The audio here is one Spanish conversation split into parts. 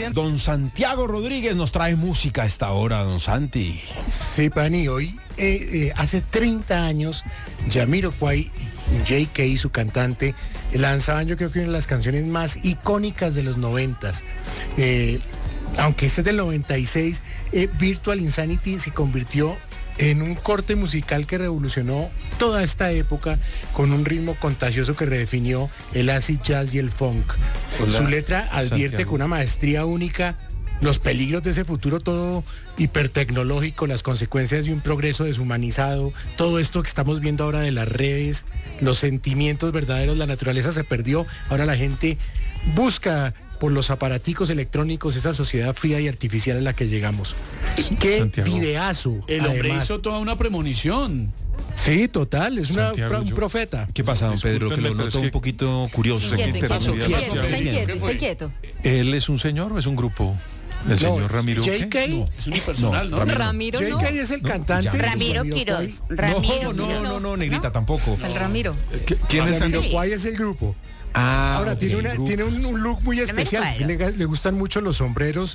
Don Santiago Rodríguez nos trae música a esta hora, don Santi. Sí, Pani, hoy hace 30 años Jamiroquai y J.K., su cantante, lanzaban yo creo que una de las canciones más icónicas de los 90s. Aunque este es del 96, Virtual Insanity se convirtió en un corte musical que revolucionó toda esta época con un ritmo contagioso que redefinió el acid jazz y el funk. Hola, Su letra advierte Santiago. con una maestría única los peligros de ese futuro todo hipertecnológico, las consecuencias de un progreso deshumanizado, todo esto que estamos viendo ahora de las redes, los sentimientos verdaderos, la naturaleza se perdió, ahora la gente busca por los aparaticos electrónicos esa sociedad fría y artificial en la que llegamos. ¡Qué Santiago. videazo! El hombre además. hizo toda una premonición. Sí, total, es Santiago, un yo- profeta. ¿Qué pasa, don Pedro? Que lo Discúlpenme, pero noto es que- un poquito curioso. Inquieto, ¿Qué fue? ¿Él es un señor o es un grupo? ¿El señor Ramiro qué? J.K. Es unipersonal, ¿no? Ramiro. J.K. es el cantante. ya. de Ramiro Jamiroquai. Quiroz. Ramiro No, Quiroz. no, negrita, tampoco. El Ramiro. ¿Quién es Jamiroquai es el grupo. Ah, Ahora, ok, tiene un look muy especial. Jamiroquai. Le gustan mucho los sombreros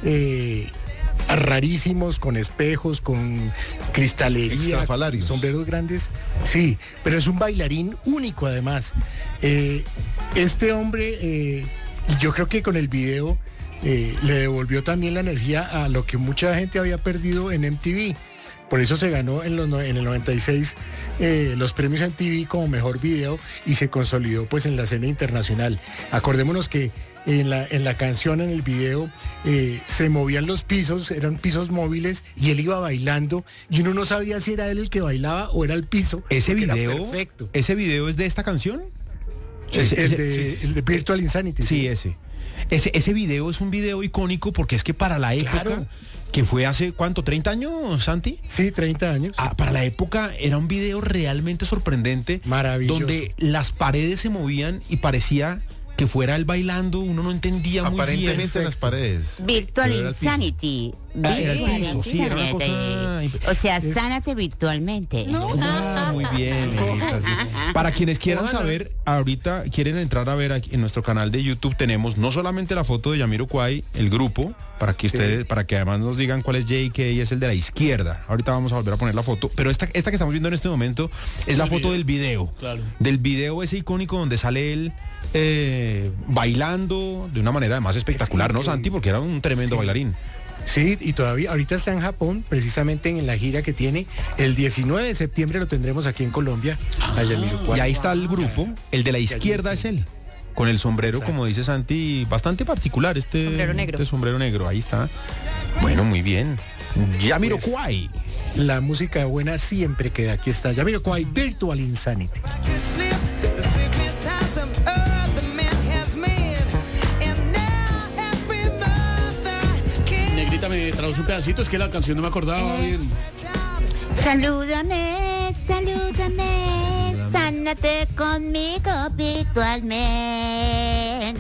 rarísimos, con espejos, con cristalería. Estrafalarios. Sombreros grandes. Sí, pero es un bailarín único además. Este hombre, y yo creo que con el video le devolvió también la energía a lo que mucha gente había perdido en MTV. Por eso se ganó en el 96 los premios MTV como mejor video y se consolidó pues en la escena internacional. Acordémonos que en la canción, en el video, se movían los pisos, eran pisos móviles y él iba bailando y uno no sabía si era él el que bailaba o era el piso. ¿Ese porque era video? perfecto. ¿Ese video es de esta canción? El de Virtual Insanity. Sí, ese video es un video icónico porque es que para la época, Claro. que fue hace, ¿cuánto? ¿30 años, Santi? Sí, 30 años. Para la época era un video realmente sorprendente. Maravilloso. Donde las paredes se movían y parecía que fuera él bailando, uno no entendía muy bien. Aparentemente en las paredes. Virtual Pero era el piso. Insanity. Era el Virtual piso, sí, era una Insanity. cosa- O sea, sánate virtualmente. Ah, muy bien, negrita, sí. Para quienes quieran saber, ahorita quieren entrar a ver aquí en nuestro canal de YouTube, tenemos no solamente la foto de Jamiroquai, el grupo, para que ustedes, para que además nos digan cuál es J.K., es el de la izquierda. Ahorita vamos a volver a poner la foto, pero esta que estamos viendo en este momento es la el foto video. del video. Claro. Del video ese icónico donde sale él bailando de una manera además espectacular, ¿no, Santi? Porque era un tremendo Sí. bailarín. Sí, y todavía, ahorita está en Japón, precisamente en la gira que tiene. El 19 de septiembre lo tendremos aquí en Colombia. a Jamiroquai. Y ahí está el grupo, el de la izquierda es él, con el sombrero, Exacto. como dice Santi, bastante particular, Sombrero negro. este sombrero negro, ahí está. Bueno, muy bien. Jamiroquai. La música buena siempre queda. Aquí está Jamiroquai, Virtual Insanity. Negrita, me traduce un pedacito, es que la canción no me acordaba bien. Salúdame, salúdame, sánate conmigo virtualmente.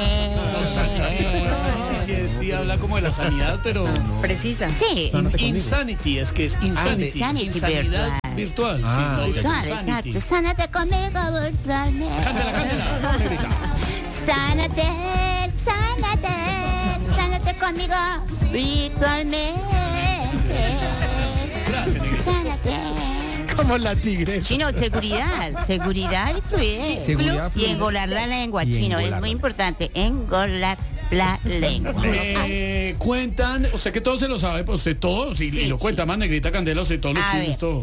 Sí, habla como de la sanidad, pero Precisa. Sí, insanity, es que es insanity. Insanity Insanidad virtual. Ah, sí, no, virtual, insanity. exacto. Sánate conmigo virtualmente. Cántala, cántala. Sánate, sánate, sánate conmigo virtualmente. Gracias, negrita. Sánate. Como la tigre. Chino, seguridad y fluidez. Seguridad, Y fluidez. engolar la lengua, Y chino, es engolar. muy importante, engolar la lengua. Cuentan, usted que todo se lo sabe, pues usted todo, y Sí, lo cuenta más, Negrita Candela, usted todo lo A chismes, ver. todo.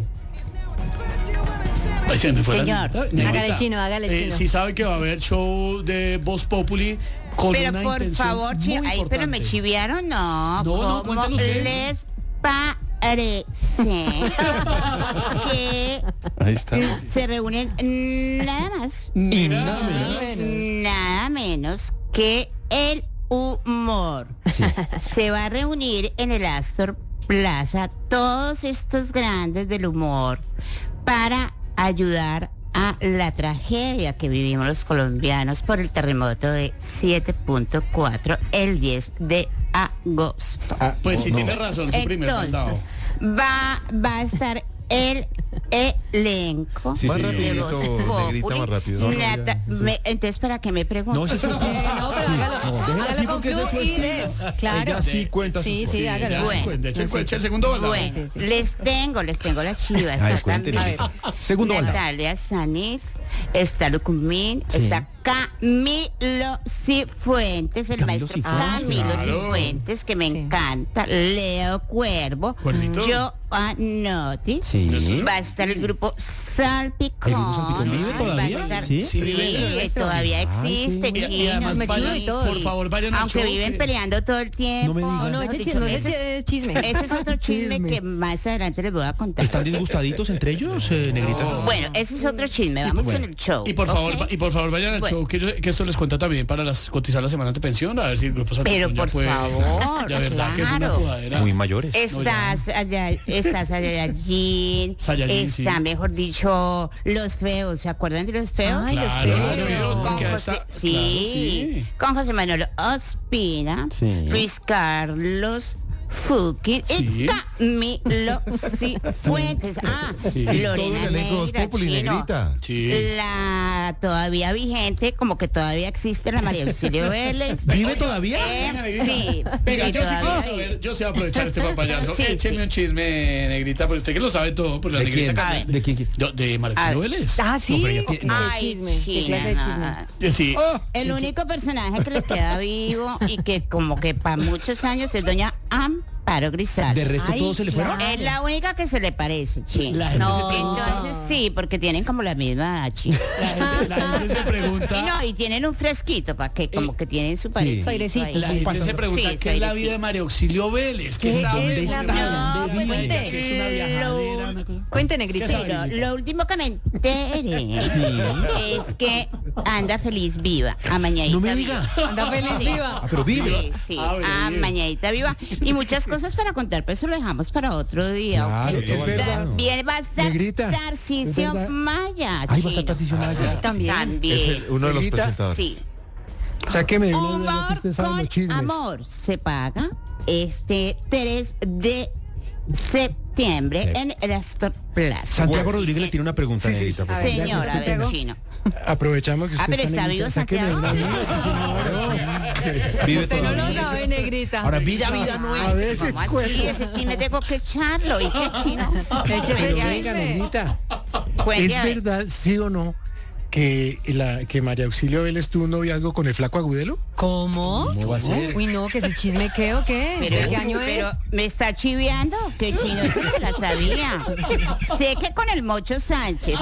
Ay, se me fue Señor. la Negrita. Hágale chino, hágale chino. Sí sabe que va a haber show de Voz Populi con Pero una por intención favor, muy chino, ay, pero me importante. chiviaron, no. No, ¿Cómo cuéntalo usted. les parece que Ahí está. se reúnen nada más, nada menos que el humor? Se va a reunir en el Astor Plaza todos estos grandes del humor para ayudar a la tragedia que vivimos los colombianos por el terremoto de 7.4 el 10 de agosto. Pues sí, tiene razón, su primer mandado. Entonces, va a estar el elenco Sí, de sí, Voz rapidito, Populi. Negrita, más rápido. Entonces, ¿para qué me pregunto? No, sí, sí, No, pero déjela así Hágalo con porque ese es su Flu y estilo. Des. Claro. Ella sí cuenta sus Sí, cosas. sí, hágalo. Bueno. Echa el segundo balón. Bueno, sí. les tengo las chivas. A ver, Está cuéntenos. también Segundo balón. Natalia Sanz, está Lucumín, Sí. está Camilo Cifuentes, el Camilo maestro Cifuentes. Camilo Claro. Cifuentes, que me Sí. encanta, Leo Cuervo, Cuervito. Joanotti, Sí. va a estar el grupo Salpicón, ¿El grupo Salpicón vive va a todavía? estar- Sí. Sí, vive. todavía Ay, existe, qué Y además chinos, vayan, sí. por favor, vayan al Aunque show. viven que- peleando todo el tiempo. No me digas. No, mejor ese dicho, ese chisme. ese es otro chisme Chisme. que más adelante les voy a contar. ¿Están disgustaditos entre ellos, Negrita? Bueno, ese es otro chisme. Vamos bueno. con el show. Y por favor, ¿ok? vayan al Bueno. show, que esto les cuenta también para cotizar las semanas de pensión, a ver si el grupo Salpicón Pero ya por puede. favor, De verdad que es una claro. jodadera. Muy mayores. Estás Saiyajin, Saiyajin, sí. está, mejor dicho, los feos. ¿Se acuerdan de los feos? Ay, los Claro, feos. los feos, Con porque José, está- sí, claro, sí. con José Manuel Ospina, Sí. Luis Carlos Fukin y Sí. Camilo Cifuentes. Sí. Lorena Todo el elenco de Voz Neira, Populi, Chino. Negrita. Sí. La todavía vigente, como que todavía existe la María Auxilio Vélez. ¿Vive todavía? Venga, Negrita. Sí, Venga, sí, yo sí todavía quiero sí. saber, yo sé aprovechar este papayazo. Sí, Écheme sí. un chisme, Negrita, porque usted que lo sabe todo, por la ¿De Negrita quién? canta- ¿De quién? De María A Auxilio ver. Vélez. Ah, sí. pero ya ¿Qué tiene- chisme? ¿Qué clase de chisme? Sí. El único personaje que le queda vivo y que como que para muchos años es doña Amparo Grisal. ¿De resto Ay, todos se le fueron? claro. Es la única que se le parece, Chino. La gente se No. pregunta. Entonces sí, porque tienen como la misma edad, Chino. La gente se Y pregunta. no, y tienen un fresquito para que como que tienen su parecido. Airecito. ahí. La gente se pregunta Sí, qué es la sí. vida de María Auxilio Vélez. ¿Qué ¿Qué sabe? es la ¿Dónde vida? está? No, Ella cuente. que es una viajadera, una cosa. Cuente, Negrita. ¿Qué sabe? Pero lo último que me enteré es que anda feliz viva, amañadita No me viva. diga. Anda feliz viva. Ah, pero vive. Sí, sí, Ah, bueno, bien. amañadita viva. Y muchas cosas para contar, pero eso lo dejamos para otro día. Claro, ¿ok? todo al grano. También va a estar Negrita, Tarcisio ¿es verdad? Maya. Ay, va a estar Chino. Tarcisio Maya. También. También. Es uno de los Negrita. presentadores. Sí. Sáqueme de una duda ya que Humor usted sabe los con chismes. amor se paga este 3 de septiembre Sí. en el Astor Plaza. Santiago Rodríguez le tiene una pregunta, Sí, sí. Negrita, por A favor. ver. Señora, Gracias, a ver, Santiago. Chino. Aprovechamos que usted pero está negrita, vivo sáqueme de una Santiago. duda. Vive Usted no todavía. lo sabe, Negrita. Ahora, vida no A es. veces ¿Cómo así? cuelgo. Ese chisme tengo que echarlo. ¿Y qué, Chino? Échese el Pero Cuente, venga, chisme. negrita, cuente, ¿es a ver. verdad, sí o no, que María Auxilio Vélez tuvo un noviazgo con el flaco Agudelo? ¿Cómo? ¿Cómo va a ser? Uy, no, que ese chisme qué o qué. Pero, ¿De qué año pero es? me está chiviando, que Chino eso no la sabía. Sé que con el Mocho Sánchez.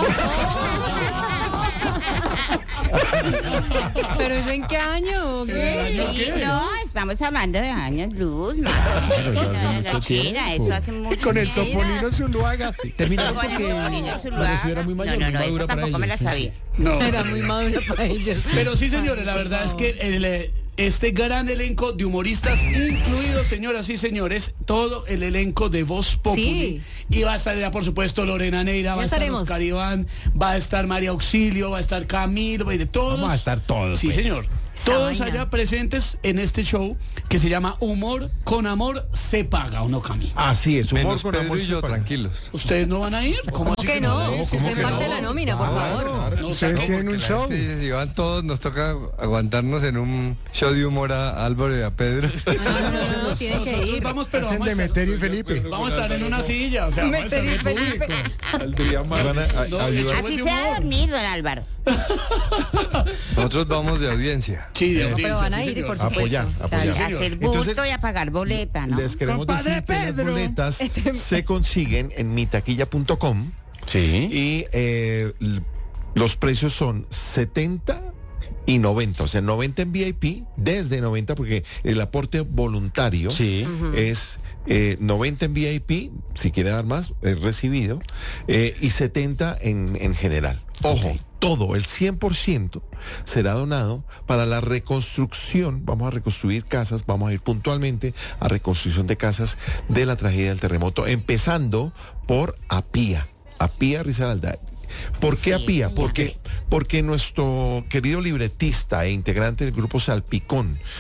¿Pero eso en qué año o qué? Sí, no, estamos hablando de años luz, ma. eso hace La mucho China, tiempo. eso hace mucho Con el tiempo. Topolino Zuluaga. Terminaron Con el porque Topolino Zuluaga. María era muy mayor, No, muy no, madura eso para tampoco me la ellos. sabía. No. Era muy maduro para ellos. Pero sí, señores, la verdad es que este gran elenco de humoristas, incluidos, señoras y señores, todo el elenco de Voz Populi. Sí. Y va a estar ya, por supuesto, Lorena Neira, va a estar estaremos. Oscar Iván, va a estar María Auxilio, va a estar Camilo, va a ir de todos. Vamos a estar todos, Sí, pues. señor. Esa Todos vaina. allá presentes en este show que se llama Humor con Amor se paga, ¿o no, Cami? Así es, humor Menos con Pedro amor. y se yo, paga. tranquilos. ¿Ustedes no van a ir? ¿Cómo así ¿Cómo que no? ir? Si ¿Cómo usted que parte de la nómina, por favor. No, Ustedes ¿cómo? tienen un show. Si van todos, nos toca aguantarnos en un show de humor a Álvaro y a Pedro. No, tiene que Nosotros ir. vamos, pero Hacen vamos a, estar, Demeterio y Felipe. vamos a estar en una silla, o sea, vamos a estar en el Demeterio y público. Saldría mal. Van a No, ayudar. hecho- Así se va a dormir, don Álvaro. Nosotros vamos de audiencia. Sí, de No, audiencia, pero van a sí, ir y señor. por supuesto. Apoyar, apoyar. A hacer bulto Entonces, y a pagar boleta, ¿no? Les queremos Compadre decir que las Pedro. boletas se consiguen en mitaquilla.com Sí. y los precios son 70 y 90, o sea, 90 en VIP, desde 90, porque el aporte voluntario Sí. es 90 en VIP, si quiere dar más, es recibido, y 70 en general. Ojo, Ok. todo, el 100% será donado para la reconstrucción. Vamos a reconstruir casas, vamos a ir puntualmente a reconstrucción de casas de la tragedia del terremoto, empezando por Apía Risaralda. ¿Por qué Sí, Apía? señor. Porque nuestro querido libretista e integrante del grupo Salpicón,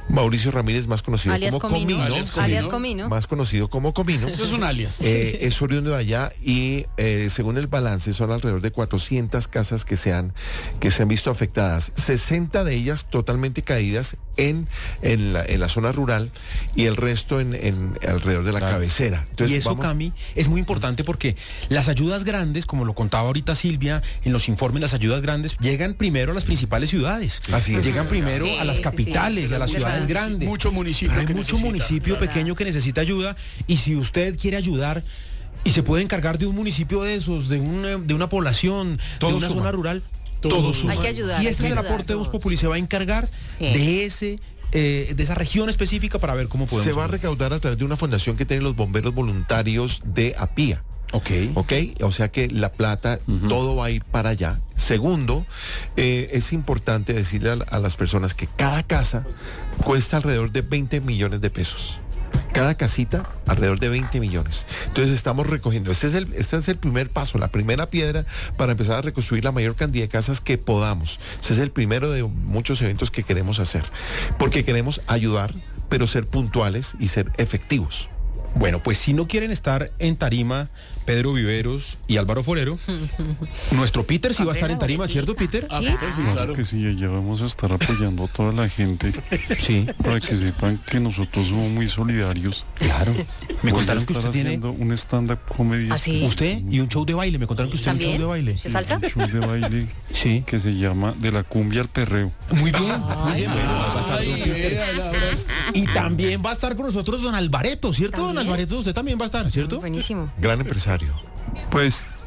Mauricio Ramírez, más conocido Alias como Comino. Comino. Alias Comino. Más conocido como Comino. Eso es un alias. Es oriundo de allá y según el balance son alrededor de 400 casas que se han visto afectadas, 60 de ellas totalmente caídas en la zona rural y el resto en alrededor de la cabecera. Entonces, y eso, Cami, es muy importante porque las ayudas grandes, como lo contaba ahorita Silvia, en los informes, las ayudas grandes llegan primero a las principales ciudades. Así es. Llegan primero Sí, a las sí, capitales, sí. a las ciudades grandes. Mucho municipio. Hay que mucho necesita. municipio pequeño que necesita ayuda y si usted quiere ayudar y se puede encargar de un municipio de esos, de una población, Todo de una suma. zona rural, Todo suma. Hay que ayudar. y hay este que es el ayudar aporte de Voz todos. Populi, se va a encargar Sí. de esa región específica para ver cómo podemos Se va a ayudar. recaudar a través de una fundación que tienen los bomberos voluntarios de APIA. Ok. ¿Ok? O sea que la plata, todo va a ir para allá. Segundo, es importante decirle a las personas que cada casa cuesta alrededor de 20 millones de pesos. Cada casita, alrededor de 20 millones. Entonces estamos recogiendo. Este es el primer paso, la primera piedra para empezar a reconstruir la mayor cantidad de casas que podamos. Ese es el primero de muchos eventos que queremos hacer. Porque queremos ayudar, pero ser puntuales y ser efectivos. Bueno, pues si no quieren estar en tarima, Pedro Viveros y Álvaro Forero, nuestro Peter sí va a estar en tarima, ¿cierto, Peter? Ah, Peter, sí, claro. Que sí, allá vamos a estar apoyando a toda la gente Sí, para que sepan que nosotros somos muy solidarios. claro. Me Voy a contaron que estar usted tiene... haciendo un stand-up comedy. ¿Ah, sí? Usted y un show de baile. Me contaron que usted tiene un show de baile. ¿Se salsa? Un show de baile Sí. que se llama De la cumbia al perreo. Muy bien, muy bien. Bueno, va a estar Ay, don Peter. vea, Laura. Y también va a estar con nosotros don Alvareto, ¿cierto? Don ¿También? Alvareto, usted también va a estar, ¿cierto? Buenísimo. Gran empresario. Pues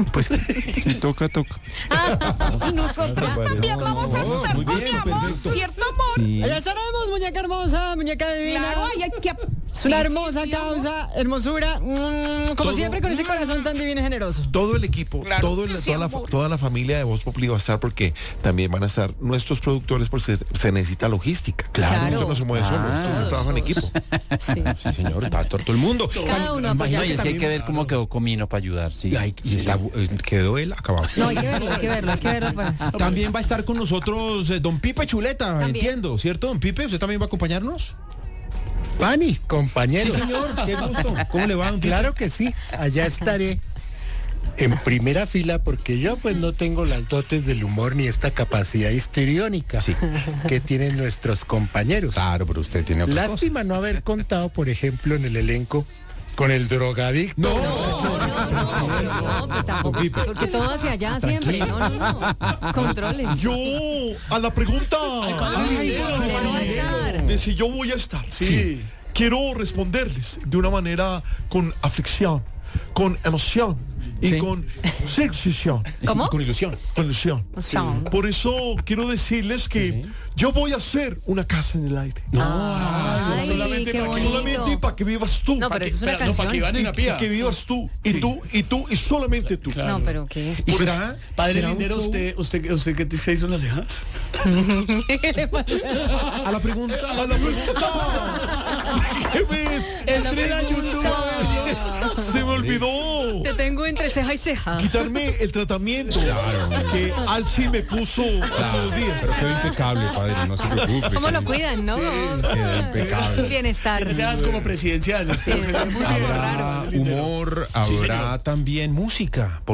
si toca, toca. Y nosotros también vamos a estar muy con bien, mi amor, perfecto. ¿cierto, amor? Sí. Ya estaremos, muñeca hermosa, muñeca divina. Claro, hay que... Es una hermosa causa, hermosura, como Todo- siempre con ese corazón tan divino y generoso. Todo el equipo, Claro que sí, amor. toda la familia de Voz Populi va a estar porque también van a estar nuestros productores porque se necesita logística. Claro. Esto no se mueve solo, esto es un trabajo en equipo. Sí. Sí, señor, va a estar todo el mundo. Cada uno Imagínate apoyando. No, y es que hay que ver cómo quedó Comino para ayudar. Sí. Ay, y quedó él acabado. No, hay que verlo, hay que verlo, hay que verlo. Para... También va a estar con nosotros don Pipe Chuleta, También. entiendo, ¿cierto? Don Pipe, ¿usted también va a acompañarnos? Pani, Sí, compañero. señor, qué gusto. ¿Cómo le va, don Pipe? Claro que sí, allá estaré en primera fila porque yo pues no tengo las dotes del humor ni esta capacidad histriónica que tienen nuestros compañeros. Claro, pero usted tiene otras cosas. Lástima no haber contado, por ejemplo, en el elenco con el drogadicto. No, pues tampoco, porque todo hacia allá siempre. No. Controles. Yo, a la pregunta ¿Dónde va a estar? de si yo voy a estar, Sí. quiero responderles de una manera con aflicción, con emoción y Sí. con sección. ¿Cómo? Con ilusión. Con ilusión. Sí. Por eso quiero decirles que yo voy a hacer una casa en el aire. Ay, solamente qué para que- bonito. Solamente para que vivas tú. No, pero eso es una Pero no, para que canción. van en la pía. Que vivas tú, y tú, y tú, y solamente tú. Claro. No, pero qué. ¿Y será? Padre será un Lindero, show? ¿usted qué se hizo en las cejas? ¿Qué le pasa? A la pregunta. A la pregunta. ¿Qué ves? Entré a YouTube a verlo. Se me olvidó Te tengo entre ceja y ceja. quitarme el tratamiento que Alci me puso hace 2 días. Pero quedó impecable, padre, no se preocupe. ¿Cómo lo cuidan, no? Quedó impecable. Bienestar. Tiene cejas como presidenciales. Pero se ve muy bien. Habrá Padre Lindero. humor, Sí, habrá señor. también música.